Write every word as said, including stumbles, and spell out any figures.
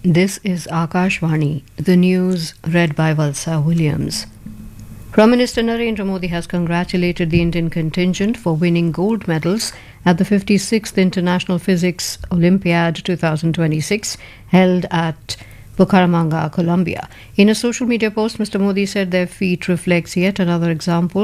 This is Akashvani, the news read by Valsa Williams. Prime Minister Narendra Modi has congratulated the Indian contingent for winning gold medals at the fifty-sixth International Physics Olympiad twenty twenty-six held at Bucaramanga, Colombia. In a social media post, Mister Modi said their feat reflects yet another example